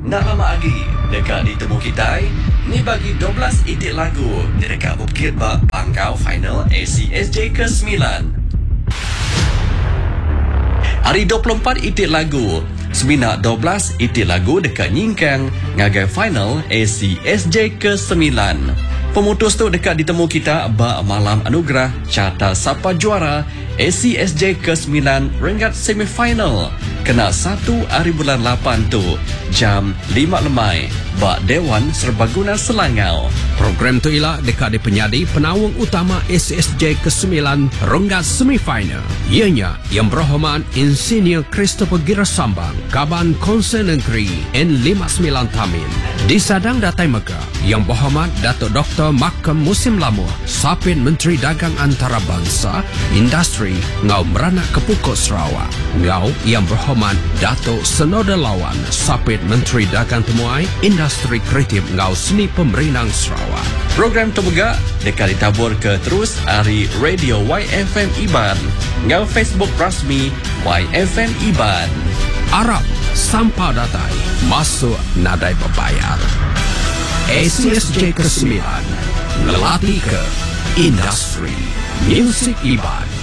Nak lama lagi dekat ditemu kita ni bagi 12 itik lagu dekat Bukit Bak Pangkau final ACSJ ke-9. Hari 24 itik lagu Seminak 12 itik lagu dekat Nyingkang ngagai final ACSJ ke-9. Pemutus tu dekat ditemu kita bak malam anugerah carta siapa juara ACSJ ke-9 ringkat semifinal. Kena 1 hari bulan 8 tu jam 5 lemai bak Dewan Serbaguna Selangau. Program tu ialah dekat di penyadi penawang utama ACSJ ke-9 rungkat semifinal. Ianya yang berhormat Insinyur Christopher Girasambang, Kaban Konsen Negeri N59 Tamin. Di Sadang Datai Mega yang berhormat Datuk Dr. Makam Musim Lamuh, Sapit Menteri Dagang Antarabangsa, Industri Ngau Meranak Kepukok Sarawak. Ngau yang berhormat Datuk Senoda Lawan, Sapit Menteri Dagang Temuai, Industri Kreatif Ngau Seni Pemerintah Sarawak. Program tu juga dekat ditabur ke terus hari Radio YFM Iban ngau Facebook rasmi YFM Iban. Arab sampah datai masuk nadai berbayar. ACSJ ke-9 ngelatih ke industri muzik Iban.